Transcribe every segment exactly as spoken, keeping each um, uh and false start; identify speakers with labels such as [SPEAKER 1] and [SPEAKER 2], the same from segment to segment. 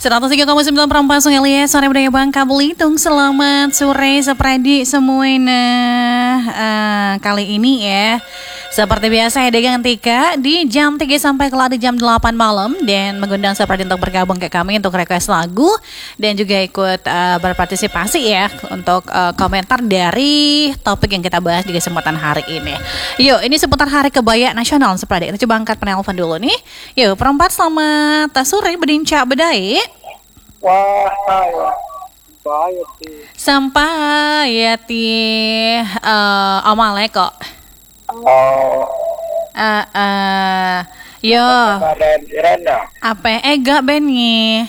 [SPEAKER 1] seratus tiga koma sembilan perempat Sungai Liat, sore budaya Bangka Belitung. Selamat sore sepredi semuanya. uh, Kali ini ya, seperti biasa ya dengan Tika di jam tiga sampai kelar di jam delapan malam. Dan mengundang sepredi untuk bergabung ke kami untuk request lagu. Dan juga ikut uh, berpartisipasi ya untuk uh, komentar dari topik yang kita bahas di kesempatan hari ini. Yuk, ini seputar Hari Kebaya Nasional sepredi. Kita coba angkat penelpon dulu nih. Yuk, perempat selamat sore bedinca bedai.
[SPEAKER 2] Wah, saya baik sih.
[SPEAKER 1] Sampai ya ti uh, omale kok.
[SPEAKER 2] Oh,
[SPEAKER 1] Uh, uh, yo,
[SPEAKER 2] ada Irena.
[SPEAKER 1] apa Ega Benny?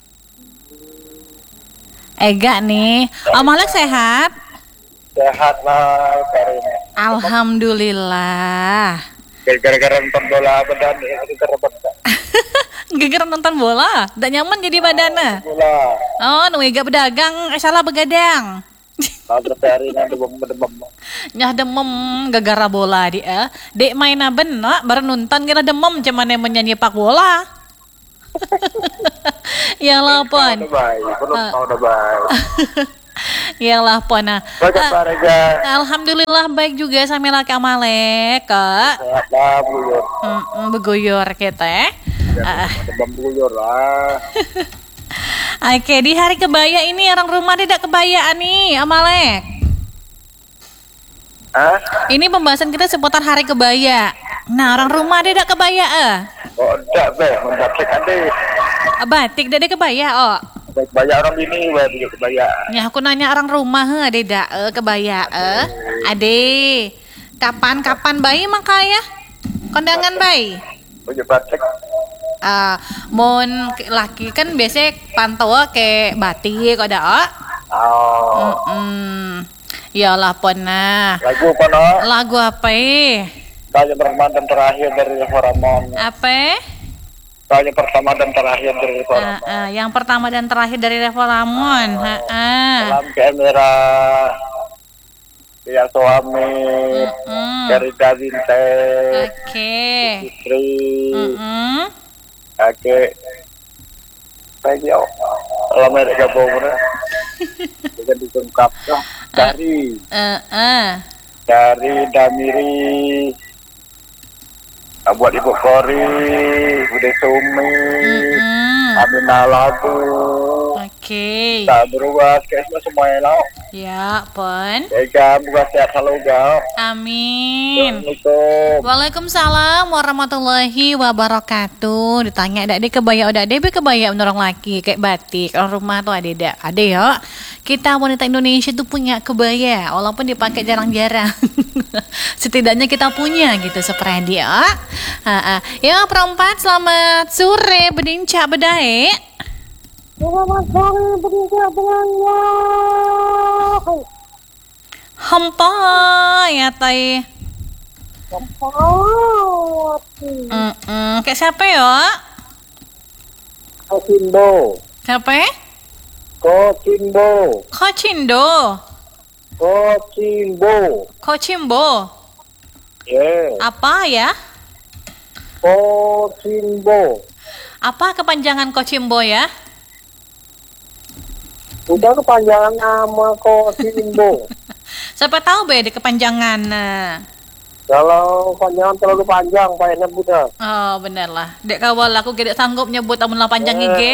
[SPEAKER 1] Ega nih. Omalek sehat?
[SPEAKER 2] Sehat lah hari ini.
[SPEAKER 1] Alhamdulillah.
[SPEAKER 2] Gara-gara nonton bola badan ini terbet.
[SPEAKER 1] Geger nonton bola, tidak nyaman jadi badannya.
[SPEAKER 2] Bola.
[SPEAKER 1] Oh, nu Ega pedagang, eh salah begadang.
[SPEAKER 2] Kalau hari ini demam-demam.
[SPEAKER 1] Nyah demem gegara bola dia. Dek main benak baru nonton kira demem cuman yang menyanyi pak bola. Ya lah pon.
[SPEAKER 2] Udah baik, penuh udah baik.
[SPEAKER 1] Ya lah pon. Nah.
[SPEAKER 2] Baik
[SPEAKER 1] Ah,
[SPEAKER 2] Rega.
[SPEAKER 1] Alhamdulillah baik juga sambil Kamalek, Kak.
[SPEAKER 2] Sehat lah buyur.
[SPEAKER 1] Mm, begoyor kita. Ah.
[SPEAKER 2] Demam buyur lah.
[SPEAKER 1] Oke, di hari kebaya ini orang rumah tidak kebayaan nih, Amalek.
[SPEAKER 2] Hah?
[SPEAKER 1] Ini pembahasan kita seputar hari kebaya. Nah, orang rumah tidak kebaya eh.
[SPEAKER 2] Oh, enggak be, membatik ade.
[SPEAKER 1] Batik tidak kebaya, oh.
[SPEAKER 2] Baik banyak orang ini bae juga kebaya.
[SPEAKER 1] Ya aku nanya orang rumah he, ade dak eh, kebaya eh. Ade, kapan-kapan bayi makanya? Kondangan bayi.
[SPEAKER 2] Punya batik.
[SPEAKER 1] Ah, mon laki kan biasanya pantau ke batik ada oh.
[SPEAKER 2] Oh.
[SPEAKER 1] Mm-mm. Ya lah pona.
[SPEAKER 2] Lagu kono.
[SPEAKER 1] Lagu apa eh?
[SPEAKER 2] Tanya pertama dan terakhir dari Horamon.
[SPEAKER 1] Apa?
[SPEAKER 2] Tanya pertama dan terakhir dari
[SPEAKER 1] Ah,
[SPEAKER 2] Horamon.
[SPEAKER 1] ah, yang pertama dan terakhir dari Revo Lamon. Ha, ah.
[SPEAKER 2] Salam kamera. Dia suami.
[SPEAKER 1] Mm-mm.
[SPEAKER 2] Dari Davinte.
[SPEAKER 1] Oke.
[SPEAKER 2] Istri.
[SPEAKER 1] Mm-mm.
[SPEAKER 2] Oke. Baik ya. Kalau mereka gabung dengan ditungkap dari
[SPEAKER 1] Eh, eh.
[SPEAKER 2] dari Damiri. Buat Ibu Kori, Bude Sumi,
[SPEAKER 1] Mm-mm.
[SPEAKER 2] Aminah Labu,
[SPEAKER 1] Oke.
[SPEAKER 2] tak berubah, kayak semua semuanya lah.
[SPEAKER 1] Ya, pon.
[SPEAKER 2] Ega, buka sehat selalu gak.
[SPEAKER 1] Amin.
[SPEAKER 2] Assalamualaikum.
[SPEAKER 1] Waalaikumsalam warahmatullahi wabarakatuh. Ditanya ada deh kebaya udah deh kebaya orang laki kayak batik. Orang rumah tuh ada ada ada ya. Kita wanita Indonesia tuh punya kebaya walaupun dipakai jarang-jarang. Setidaknya kita punya gitu seperti ya. Ha, ha. Ya perempat selamat sore bedinca bedae.
[SPEAKER 2] Selamat sore berbincang dengannya.
[SPEAKER 1] Hampa ya tay.
[SPEAKER 2] Selamat.
[SPEAKER 1] Mm-mm. Kayak siapa ya?
[SPEAKER 2] Kocimbo,
[SPEAKER 1] Siapa?
[SPEAKER 2] Kocimbo,
[SPEAKER 1] Kocindo.
[SPEAKER 2] Kocimbo.
[SPEAKER 1] Kocimbo.
[SPEAKER 2] Yeah,
[SPEAKER 1] Apa ya?
[SPEAKER 2] Kocimbo.
[SPEAKER 1] Apa kepanjangan Kocimbo ya?
[SPEAKER 2] Udah kepanjangan nama Kocimbo.
[SPEAKER 1] Siapa tahu be di kepanjangan. Nah.
[SPEAKER 2] Kalau panjangan terlalu panjang, payahnya budak.
[SPEAKER 1] Oh bener lah. Dek kawal aku tidak sanggup nyebut amun lah panjang I G.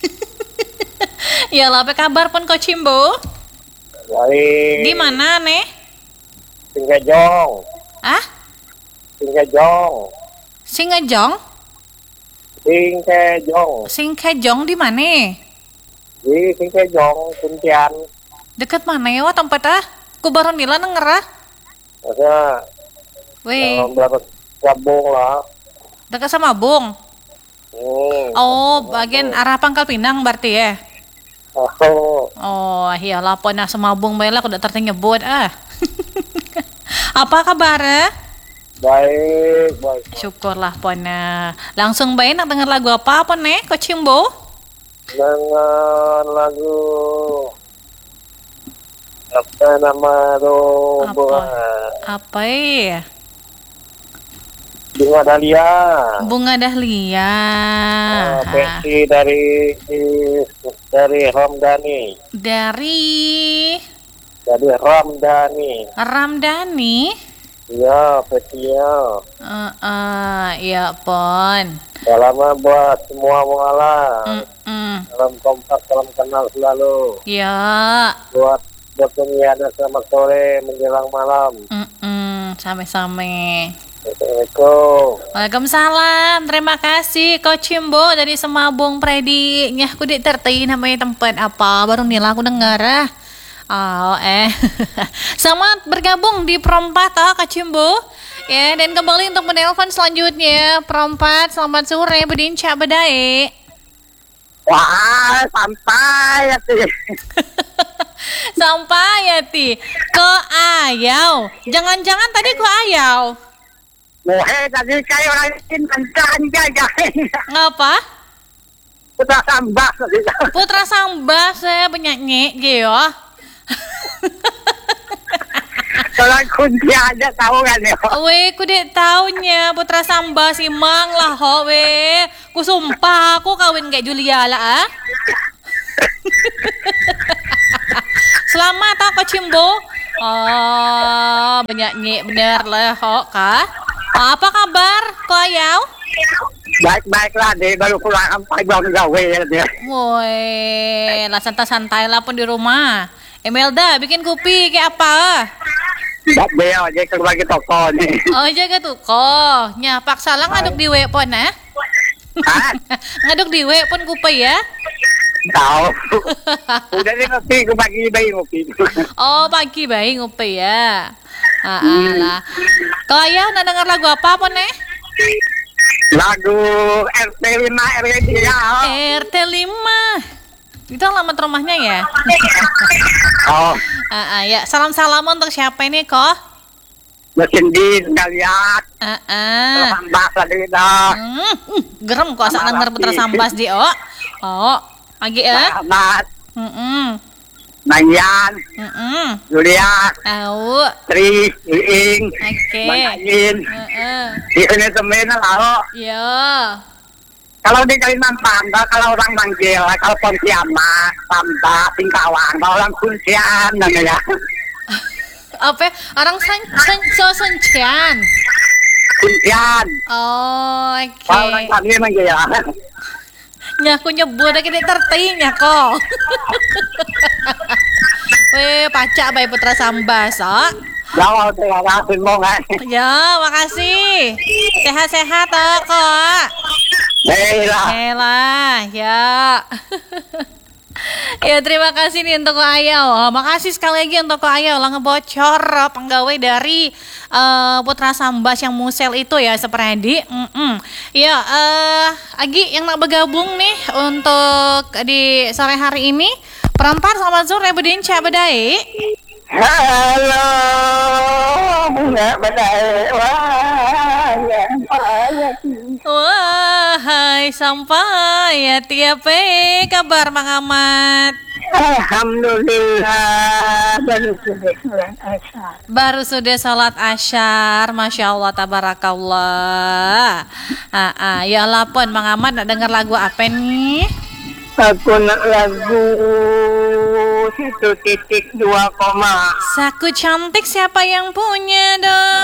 [SPEAKER 1] Ya lah, apa kabar pun Kocimbo?
[SPEAKER 2] Baik.
[SPEAKER 1] Gimana nih?
[SPEAKER 2] Singkejong,
[SPEAKER 1] Ah?
[SPEAKER 2] Singkejong,
[SPEAKER 1] Singejong?
[SPEAKER 2] Singkejong.
[SPEAKER 1] Singkejong di mana?
[SPEAKER 2] Di Singkejong, Kuntian.
[SPEAKER 1] Dekat mana ya wah tempat ah? Ku baru nila denger ah.
[SPEAKER 2] Maksudnya,
[SPEAKER 1] Wih,
[SPEAKER 2] eh, berapa gabung lah.
[SPEAKER 1] dekat sama Bung.
[SPEAKER 2] Hmm.
[SPEAKER 1] Oh, bagian arah Pangkal Pinang berarti ya?
[SPEAKER 2] Oh,
[SPEAKER 1] Oh, iyalah pernah semabung bae lah aku udah terting nyebut ah. Apa kabar? eh?
[SPEAKER 2] baik, baik.
[SPEAKER 1] Syukurlah pona. Langsung bae nak denger lagu apa apa nih Kocimbo?
[SPEAKER 2] Dengan lagu apa nama
[SPEAKER 1] Apa?
[SPEAKER 2] roboh
[SPEAKER 1] Apa ya?
[SPEAKER 2] Bunga Dahlia.
[SPEAKER 1] Bunga Dahlia.
[SPEAKER 2] Uh, Peci dari dari Ramdhani.
[SPEAKER 1] Dari
[SPEAKER 2] Dari Ramdhani.
[SPEAKER 1] Ramdhani.
[SPEAKER 2] Iya, Pecia.
[SPEAKER 1] Uh, uh, ya pon.
[SPEAKER 2] Salam buat semua mualah.
[SPEAKER 1] Mm -mm.
[SPEAKER 2] Salam kompak, salam kenal selalu.
[SPEAKER 1] Ya.
[SPEAKER 2] Buat buat penyiaran selamat sore menjelang malam.
[SPEAKER 1] Mm -mm. Same-same.
[SPEAKER 2] Assalamualaikum.
[SPEAKER 1] Waalaikumsalam. Terima kasih Coach Cimbo dari Semabung Predi. Nyah aku ditertain namanya tempat apa? Baru nila aku dengar ah. Oh eh. Selamat bergabung di Perempat ah Kak Cimbo. Ya, dan kembali untuk menelpon selanjutnya. Perempat, selamat sore Bedinca Bedai.
[SPEAKER 2] Wah, sampai ya sih.
[SPEAKER 1] Sampai ya ti. Ke ayau. Jangan-jangan tadi ke ayau.
[SPEAKER 2] Mohe tadi kayak orang ini mantan aja.
[SPEAKER 1] Ngapa?
[SPEAKER 2] Putra Sambas tadi.
[SPEAKER 1] Putra Sambas saya penyanyi gitu.
[SPEAKER 2] Kalau kunci aja tahu kan ya.
[SPEAKER 1] We kudet taunya Putra Sambas imang lah ho we. Ku sumpah aku kawin kayak Julia lah ah. Selamat ah Coach Cimbo. Oh, penyanyi bener lah ho kah? Apa kabar ko ayau?
[SPEAKER 2] Baik-baik lah deh, baru pulang sampai baru gawe ya dia.
[SPEAKER 1] Woi, lah santai-santai lah pun di rumah. Emelda bikin kopi kayak apa?
[SPEAKER 2] Dak beo aja ke bagi toko nih.
[SPEAKER 1] Oh jaga tuh kok. Nya paksa lang ngaduk di we pon ah. Ngaduk di we pon kopi ya.
[SPEAKER 2] Tahu. Udah nih ngopi, gue pagi bayi ngopi.
[SPEAKER 1] Oh pagi bayi ngopi ya. Ah, ah lah. Kalau ayah nak dengar lagu apa pon eh?
[SPEAKER 2] Lagu R T lima R W tiga.
[SPEAKER 1] R T lima. Itu alamat rumahnya ya?
[SPEAKER 2] Oh.
[SPEAKER 1] Ah, ah, ya. Salam-salam untuk siapa ini kok?
[SPEAKER 2] Mesin di sekalian.
[SPEAKER 1] Ah, ah.
[SPEAKER 2] Sambas tadi dah.
[SPEAKER 1] Hmm, gerem kok asal denger Putra Sambas di oh. Oh, pagi ya?
[SPEAKER 2] Selamat.
[SPEAKER 1] Heeh.
[SPEAKER 2] Nanyan,
[SPEAKER 1] Heeh.
[SPEAKER 2] Julia,
[SPEAKER 1] Tahu.
[SPEAKER 2] Tri, Iing,
[SPEAKER 1] Oke.
[SPEAKER 2] Manajin.
[SPEAKER 1] Heeh.
[SPEAKER 2] Di sini temen lah.
[SPEAKER 1] Yo.
[SPEAKER 2] Kalau di Kalimantan, kalau orang manggil, kalau Pontianak, Tambak, Singkawang, kalau orang Kuncian, namanya.
[SPEAKER 1] Apa? Orang sen sen so sencian.
[SPEAKER 2] Kuncian.
[SPEAKER 1] Oh, oke.
[SPEAKER 2] Kalau orang kami manggil.
[SPEAKER 1] Nya aku nyebut lagi tertinya kok. Weh, pacak bayi Putra Sambas, oh.
[SPEAKER 2] Jauh terima kasih mau nggak?
[SPEAKER 1] Ya, makasih. Sehat-sehat oh, kok.
[SPEAKER 2] Hei
[SPEAKER 1] Hela, ya. Ya terima kasih nih untuk Ko Ayau. Oh, makasih sekali lagi untuk Ko Ayau lah ngebocor oh, penggawai dari uh, Putra Sambas yang musel itu ya seperti. Mm -mm. Ya, uh, Agi yang nak bergabung nih untuk di sore hari ini. Perempat selamat sore Bedinca Bedai.
[SPEAKER 2] halo, bunga badai, wah, ya, wah,
[SPEAKER 1] Wahai sampai ya tiap kabar Mang Ahmad.
[SPEAKER 2] Alhamdulillah baru sudah sholat asar.
[SPEAKER 1] Baru sudah sholat asyar, masya Allah tabarakallah. Ah, ah, ya lapon Mang Ahmad nak dengar lagu apa nih?
[SPEAKER 2] Aku nak lagu satu titik dua koma.
[SPEAKER 1] Saku cantik siapa yang punya dong?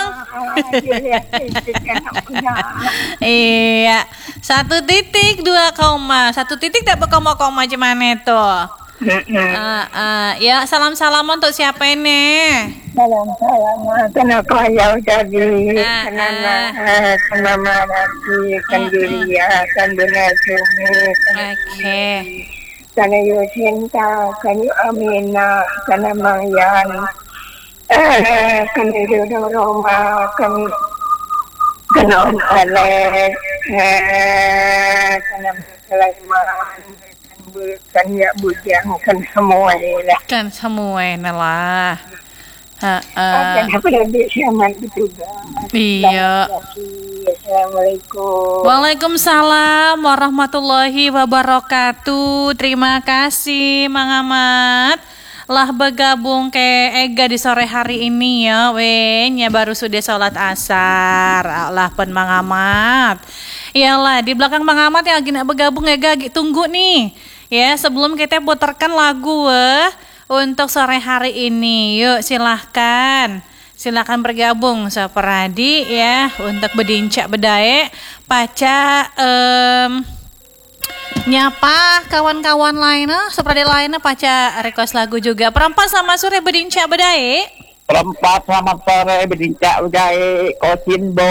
[SPEAKER 1] Iya, satu titik dua koma, satu titik dapat koma-koma gimana tuh? Uh, uh, ya salam salam untuk siapa ini?
[SPEAKER 2] Salam salam. Kenapa ya jadi?
[SPEAKER 1] Ah,
[SPEAKER 2] Kenapa?
[SPEAKER 1] ah.
[SPEAKER 2] Kenapa lagi? Kanduria, kandunasumi.
[SPEAKER 1] Oke.
[SPEAKER 2] Kana Yusinta, kana Amina, kana Mayan. Eh, kana Yudo Roma, kana kana Om Alek, eh, kana Sulaiman. Kan ya bujang kan semua lah.
[SPEAKER 1] Kan semua lah. Uh,
[SPEAKER 2] Uh, aku dah siaman itu
[SPEAKER 1] iya.
[SPEAKER 2] Assalamualaikum.
[SPEAKER 1] Waalaikumsalam warahmatullahi wabarakatuh. Terima kasih Mang Ahmad lah bergabung ke Ega di sore hari ini ya, wenya baru sudah sholat asar, lah pen mangamat. Iyalah di belakang mangamat yang lagi nak bergabung Ega, tunggu nih. Ya sebelum kita putarkan lagu eh, untuk sore hari ini, yuk silahkan. Silakan bergabung Sapradi ya untuk bedincak bedae paca um, nyapa kawan-kawan lainnya Sapradi lainnya paca request lagu juga perempat sama sore bedincak bedae
[SPEAKER 2] perempat selamat sore bedincak bedae Kosimbo.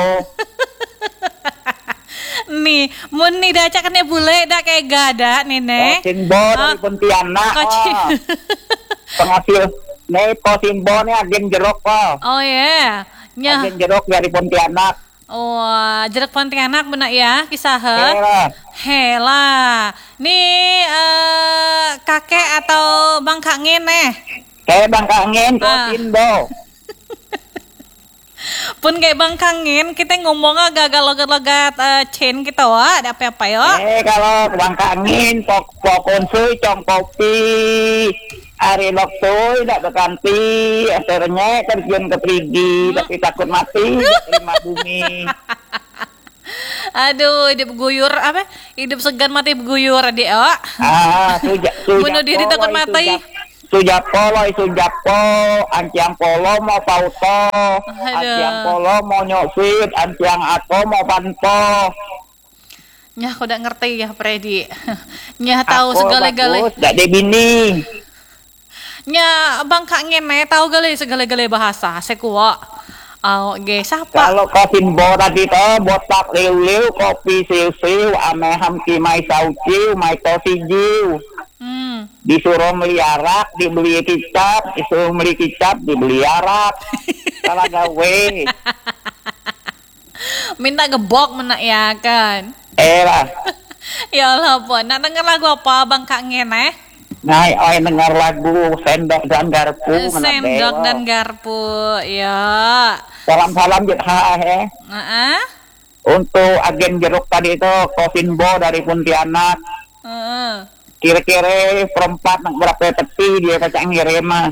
[SPEAKER 1] Nih mun nih dah cakannya bule dah kayak gada nih nek
[SPEAKER 2] Kosimbo dari Pontianak oh. Penghasil nih Kosimbo nih agen jeruk kok.
[SPEAKER 1] Oh ya yeah.
[SPEAKER 2] Agen jeruk dari Pontianak.
[SPEAKER 1] Oh jeruk Pontianak benar ya kisah
[SPEAKER 2] Hela
[SPEAKER 1] Hela nih uh, kakek atau bang Kangin nih
[SPEAKER 2] kayak bang Kangin Kosimbo ah.
[SPEAKER 1] Pun kayak bang Kangin kita ngomongnya gagal logat-logat uh, chain kita wah ada apa-apa ya
[SPEAKER 2] eh kalau bang Kangin pok pokonsui cong kopi hari waktu tidak berganti akhirnya terjun ke perigi hmm? Tapi takut mati terima bumi.
[SPEAKER 1] Aduh hidup guyur apa hidup segan mati guyur adik oh.
[SPEAKER 2] Ah suja suja
[SPEAKER 1] bunuh diri takut mati
[SPEAKER 2] Sujapo loy sujapo anciang polo mau pauto anciang polo mau nyoksit anciang ako mau panto.
[SPEAKER 1] Nyah aku udah ngerti ya Freddy. Nyah tahu segala-gala
[SPEAKER 2] gak ada bini
[SPEAKER 1] nya bang Kangin nih tahu gale segala-gala bahasa sekuat oh ge siapa
[SPEAKER 2] kalau Kosimbo tadi tuh botak liu-liu kopi siu-siu ame hamki mai sauciu mai kopi jiu hmm. Disuruh beli arak dibeli kicap disuruh beli kicap dibeli arak salah gawe
[SPEAKER 1] minta gebok menak ya kan
[SPEAKER 2] eh lah
[SPEAKER 1] ya Allah po nak denger lagu apa bang Kangin eh
[SPEAKER 2] nah, oh dengar lagu Sendok dan Garpu.
[SPEAKER 1] Sendok dan Garpu, ya.
[SPEAKER 2] Salam-salam jet ha he.
[SPEAKER 1] Uh-uh.
[SPEAKER 2] Untuk agen jeruk tadi itu Kosimbo dari Pontianak.
[SPEAKER 1] Uh-uh.
[SPEAKER 2] Kira-kira perempat nak berapa peti dia kacang ngirim mah.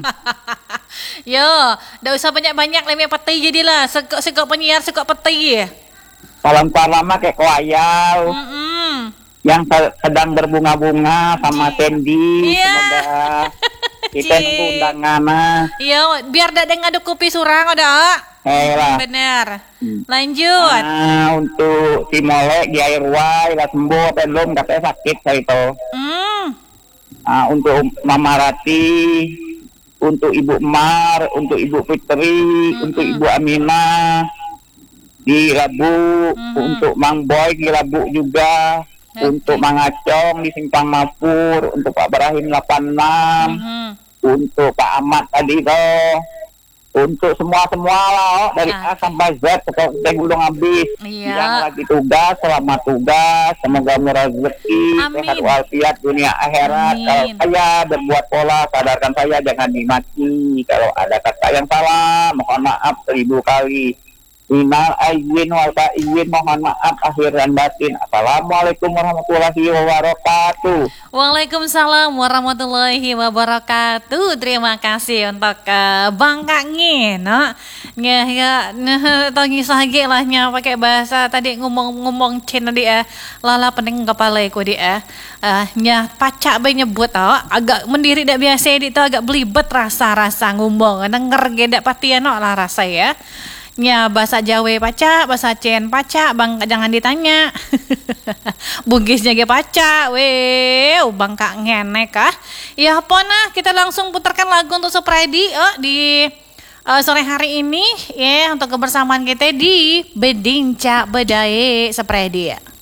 [SPEAKER 1] Yo, dah usah banyak-banyak lemnya peti jadilah. Sekok-sekok penyiar, sekok peti.
[SPEAKER 2] Salam-salam kayak koayau.
[SPEAKER 1] Mm-mm.
[SPEAKER 2] Yang sedang berbunga-bunga sama Sandy,
[SPEAKER 1] yeah.
[SPEAKER 2] Semoga kita nunggu undangannya.
[SPEAKER 1] Iya, biar tidak ngaduk kopi surang udah.
[SPEAKER 2] Hela.
[SPEAKER 1] Bener. Hmm. Lanjut.
[SPEAKER 2] Nah, untuk si Molek di air wai lah sembuh belum katanya sakit saya itu. Hmm. Nah, untuk Mama Rati, untuk Ibu Mar, untuk Ibu Fitri, hmm. untuk Ibu Aminah di Labu, hmm. untuk Mang Boy di Labu juga. Okay. Untuk Mang Acong di Simpang Mapur, untuk Pak Ibrahim delapan puluh enam, mm-hmm. untuk Pak Ahmad tadi loh, untuk semua-semua lah dari okay. A sampai Z sekarang belum habis. Yeah. Yang lagi tugas, selamat tugas, semoga murah rezeki, sehat walafiat dunia akhirat. Amin. Kalau saya berbuat pola, sadarkan saya jangan dimaki. Kalau ada kata yang salah, mohon maaf seribu kali. Minal aizin wal faizin mohon maaf akhir dan batin. Assalamualaikum warahmatullahi wabarakatuh.
[SPEAKER 1] Waalaikumsalam warahmatullahi wabarakatuh. Terima kasih untuk uh, Bang Kangin. No? Ya ya nah tangi sage lah nya pakai bahasa tadi ngomong-ngomong cin tadi ya. Lala pening kepala ku dia. Uh, nya pacak bae nyebut oh, agak mendiri dak biasa di agak belibet rasa-rasa ngomong. Denger ge dak patian no lah rasa ya. Ya bahasa Jawa paca, bahasa Cen paca, bang jangan ditanya. Bugisnya ge paca, weh, bang Kak ngenek ah. Ya pona kita langsung putarkan lagu untuk Supradi oh, di uh, sore hari ini ya untuk kebersamaan kita di Bedinca Bedae Supradi ya.